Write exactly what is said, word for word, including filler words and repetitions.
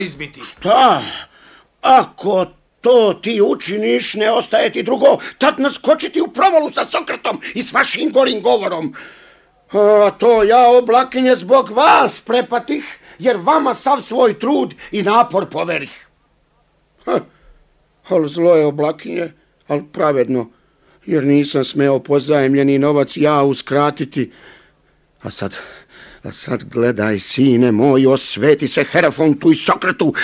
izbiti. Šta? Ako to ti učiniš, ne ostaje ti drugo, tad naskočiti u provalu sa Sokratom i s vašim gorim govorom. A to ja, oblakinje, zbog vas prepatih, jer vama sav svoj trud i napor poverih. Ha, ali zlo je, oblakinje, ali pravedno, jer nisam smeo pozajemljeni novac ja uskratiti. A sad, a sad gledaj, sine moj, osveti se Herefontu i Sokratu,